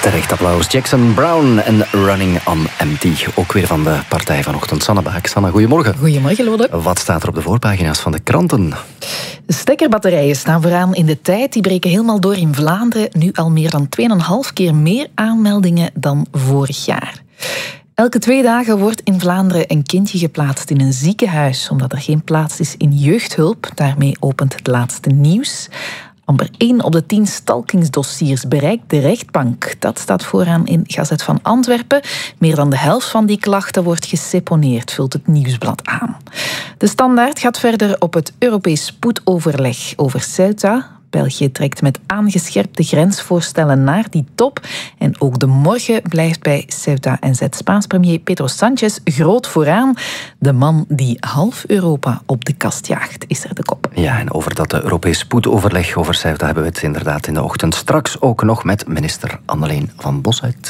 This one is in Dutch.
Terecht applaus. Jackson Brown en Running on Empty. Ook weer van de partij vanochtend. Sanne Baak. Sanne, goedemorgen. Goedemorgen, Lode. Wat staat er op de voorpagina's van de kranten? De stekkerbatterijen staan vooraan in de tijd. Die breken helemaal door in Vlaanderen. Nu al meer dan 2,5 keer meer aanmeldingen dan vorig jaar. Elke 2 dagen wordt in Vlaanderen een kindje geplaatst in een ziekenhuis, omdat er geen plaats is in jeugdhulp. Daarmee opent het laatste nieuws. Amper 1 op de 10 stalkingsdossiers bereikt de rechtbank. Dat staat vooraan in Gazet van Antwerpen. Meer dan de helft van die klachten wordt geseponeerd, vult het Nieuwsblad aan. De Standaard gaat verder op het Europees spoedoverleg over Ceuta. België trekt met aangescherpte grensvoorstellen naar die top. En ook de morgen blijft bij Ceuta en zet Spaans premier Pedro Sánchez groot vooraan. De man die half Europa op de kast jaagt, is er de kop. Ja, en over dat Europees spoedoverleg over Ceuta hebben we het inderdaad in de ochtend. Straks ook nog met minister Anneleen van Bosuit.